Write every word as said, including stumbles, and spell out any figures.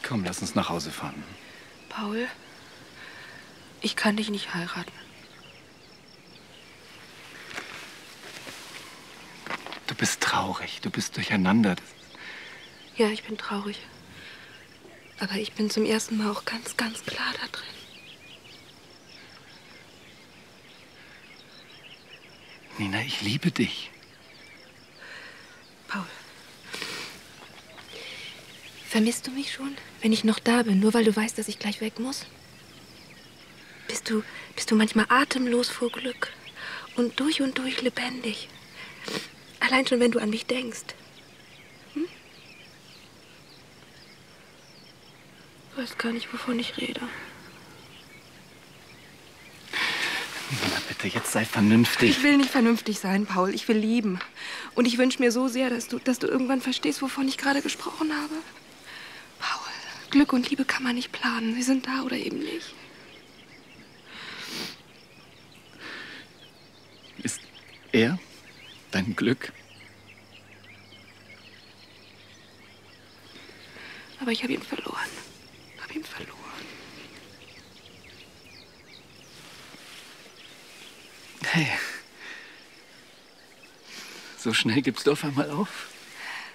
Komm, lass uns nach Hause fahren. Paul, ich kann dich nicht heiraten. Du bist traurig, du bist durcheinander. Ja, ich bin traurig. Aber ich bin zum ersten Mal auch ganz, ganz klar da drin. Nina, ich liebe dich. Paul, vermisst du mich schon, wenn ich noch da bin, nur weil du weißt, dass ich gleich weg muss? Bist du, bist du manchmal atemlos vor Glück und durch und durch lebendig? Allein schon, wenn du an mich denkst. Hm? Du weißt gar nicht, wovon ich rede. Nina, bitte, jetzt sei vernünftig. Ich will nicht vernünftig sein, Paul. Ich will lieben. Und ich wünsche mir so sehr, dass du, dass du irgendwann verstehst, wovon ich gerade gesprochen habe. Paul, Glück und Liebe kann man nicht planen. Sie sind da oder eben nicht. Ist er dein Glück? Aber ich habe ihn verloren. Ich habe ihn verloren. Hey. So schnell gibst du auf einmal auf?